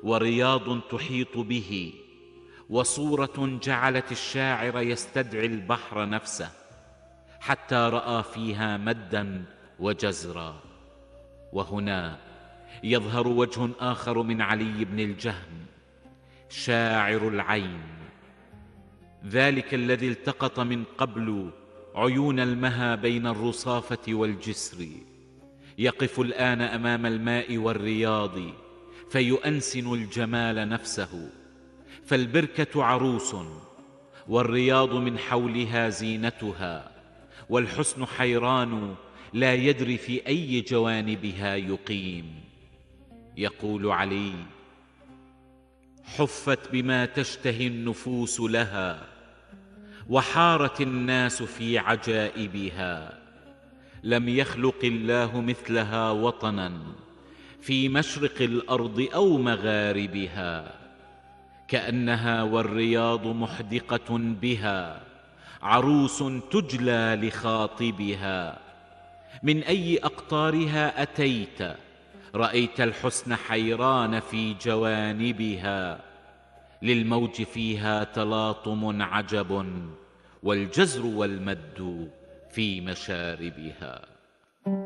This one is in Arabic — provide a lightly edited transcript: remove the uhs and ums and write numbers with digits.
ورياض تحيط به، وصورة جعلت الشاعر يستدعي البحر نفسه، حتى رأى فيها مدا وجزرا. وهنا يظهر وجه آخر من علي بن الجهم، شاعر العين، ذلك الذي التقط من قبل عيون المها بين الرصافة والجسر، يقف الآن أمام الماء والرياض فيؤنسن الجمال نفسه. فالبركة عروس، والرياض من حولها زينتها، والحسن حيران لا يدري في أي جوانبها يقيم. يقول علي: حفت بما تشتهي النفوس لها، وحارت الناس في عجائبها. لم يخلق الله مثلها وطنا في مشرق الأرض أو مغاربها، كأنها والرياض محدقة بها، عروس تجلى لخاطبها. من أي أقطارها أتيت رأيت الحسن حيران في جوانبها، للموج فيها تلاطم عجب، والجزر والمد في مشاربها.